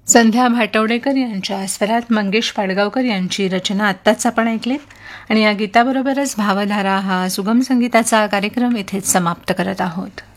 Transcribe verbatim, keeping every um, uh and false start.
संध्या भाटवडेकर यांच्या स्वरात मंगेश पाडगावकर यांची रचना आत्ताच आपण ऐकलीत आणि या गीताबरोबरच भावधारा हा सुगम संगीताचा कार्यक्रम इथेच समाप्त करत आहोत.